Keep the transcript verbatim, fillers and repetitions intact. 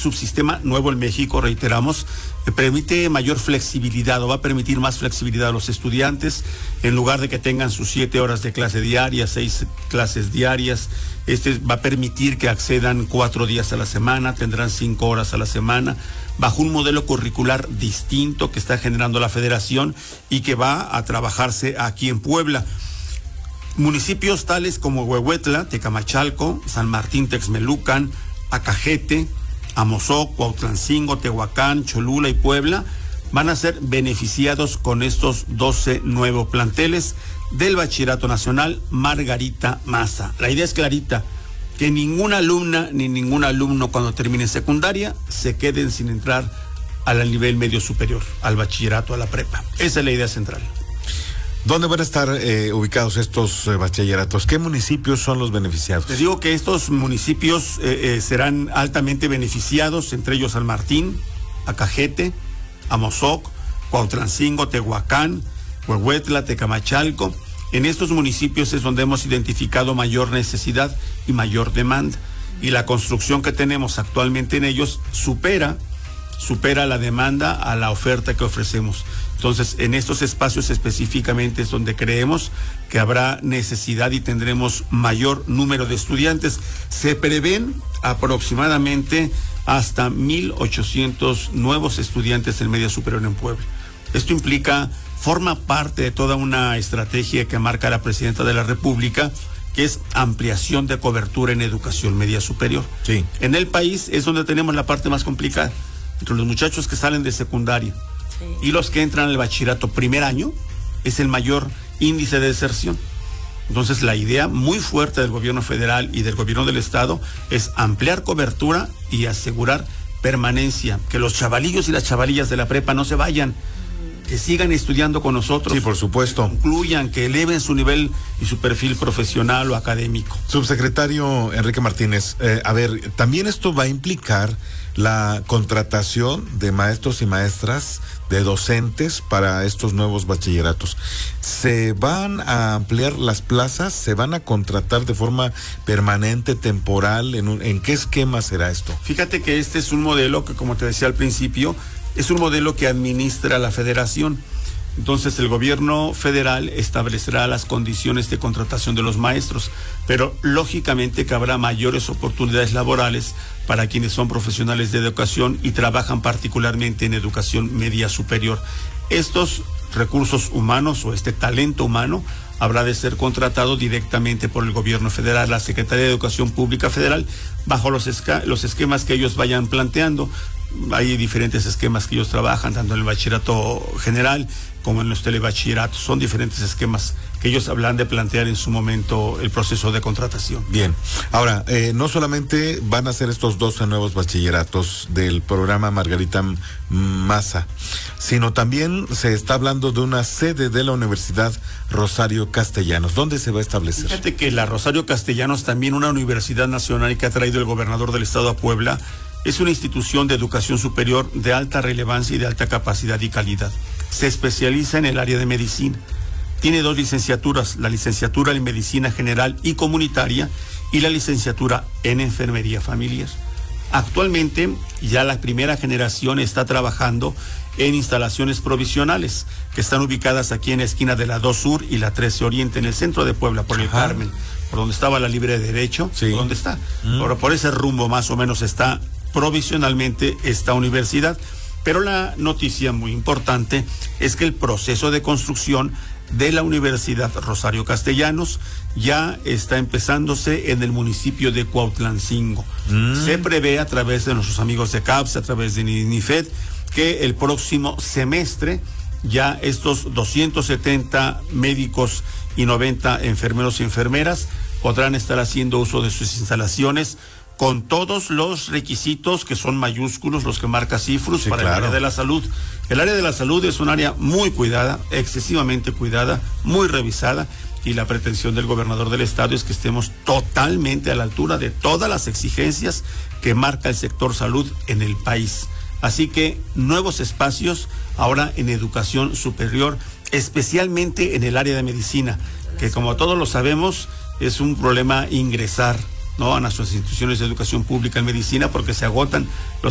subsistema nuevo en México, reiteramos, eh, permite mayor flexibilidad o va a permitir más flexibilidad a los estudiantes. En lugar de que tengan sus siete horas de clase diaria, seis clases diarias, este va a permitir que accedan cuatro días a la semana, tendrán cinco horas a la semana, bajo un modelo curricular distinto que está generando la Federación y que va a trabajarse aquí en Puebla. Municipios tales como Huehuetla, Tecamachalco, San Martín Texmelucan, Acajete, Amozoc, Cuautlancingo, Tehuacán, Cholula y Puebla van a ser beneficiados con estos doce nuevos planteles del Bachillerato Nacional Margarita Maza. La idea es clarita, que ninguna alumna ni ningún alumno cuando termine secundaria se queden sin entrar al nivel medio superior, al bachillerato, a la prepa. Esa es la idea central. ¿Dónde van a estar eh, ubicados estos eh, bachilleratos? ¿Qué municipios son los beneficiados? Te digo que estos municipios eh, eh, serán altamente beneficiados, entre ellos San Martín, Acajete, Amozoc, Cuautlancingo, Tehuacán, Huehuetla, Tecamachalco. En estos municipios es donde hemos identificado mayor necesidad y mayor demanda. Y la construcción que tenemos actualmente en ellos supera, supera la demanda a la oferta que ofrecemos. Entonces, en estos espacios específicamente es donde creemos que habrá necesidad y tendremos mayor número de estudiantes. Se prevén aproximadamente hasta mil ochocientos nuevos estudiantes en media superior en Puebla. Esto implica, forma parte de toda una estrategia que marca la Presidenta de la República, que es ampliación de cobertura en educación media superior. Sí. En el país es donde tenemos la parte más complicada. Entre los muchachos que salen de secundaria sí. y los que entran al bachillerato primer año, es el mayor índice de deserción. Entonces, la idea muy fuerte del gobierno federal y del gobierno del estado es ampliar cobertura y asegurar permanencia, que los chavalillos y las chavalillas de la prepa no se vayan, que sigan estudiando con nosotros. Sí, por supuesto. Que concluyan, que eleven su nivel y su perfil profesional o académico. Subsecretario Enrique Martínez, eh, a ver, también esto va a implicar la contratación de maestros y maestras, de docentes para estos nuevos bachilleratos. ¿Se van a ampliar las plazas? ¿Se van a contratar de forma permanente, temporal? ¿En, un, en qué esquema será esto? Fíjate que este es un modelo que, como te decía al principio, es un modelo que administra la Federación. Entonces el gobierno federal establecerá las condiciones de contratación de los maestros, pero lógicamente que habrá mayores oportunidades laborales para quienes son profesionales de educación y trabajan particularmente en educación media superior. Estos recursos humanos o este talento humano habrá de ser contratado directamente por el gobierno federal, la Secretaría de Educación Pública Federal, bajo los, esca- los esquemas que ellos vayan planteando. Hay diferentes esquemas que ellos trabajan, tanto en el bachillerato general como en los telebachilleratos. Son diferentes esquemas que ellos hablan de plantear en su momento el proceso de contratación. Bien. Ahora, eh, no solamente van a ser estos doce nuevos bachilleratos del programa Margarita Maza, sino también se está hablando de una sede de la Universidad Rosario Castellanos. ¿Dónde se va a establecer? Fíjate que la Rosario Castellanos, también una universidad nacional que ha traído el gobernador del estado a Puebla, es una institución de educación superior de alta relevancia y de alta capacidad y calidad. Se especializa en el área de medicina. Tiene dos licenciaturas, la licenciatura en Medicina General y Comunitaria y la licenciatura en Enfermería Familiar. Actualmente ya la primera generación está trabajando en instalaciones provisionales que están ubicadas aquí en la esquina de la dos Sur y la trece Oriente, en el centro de Puebla, por el Ajá. Carmen, por donde estaba la Libre de Derecho, sí. por donde está. Mm. Por, por ese rumbo más o menos está provisionalmente esta universidad. Pero la noticia muy importante es que el proceso de construcción de la Universidad Rosario Castellanos ya está empezándose en el municipio de Cuautlancingo. Mm. Se prevé a través de nuestros amigos de C A P S, a través de NIFED, que el próximo semestre ya estos doscientos setenta médicos y noventa enfermeros y enfermeras podrán estar haciendo uso de sus instalaciones con todos los requisitos que son mayúsculos, los que marca Cifrus, sí, para claro. el área de la salud. El área de la salud es un área muy cuidada, excesivamente cuidada, muy revisada, y la pretensión del gobernador del estado es que estemos totalmente a la altura de todas las exigencias que marca el sector salud en el país. Así que nuevos espacios ahora en educación superior, especialmente en el área de medicina, que como todos lo sabemos es un problema ingresar, ¿no?, a nuestras instituciones de educación pública en medicina, porque se agotan los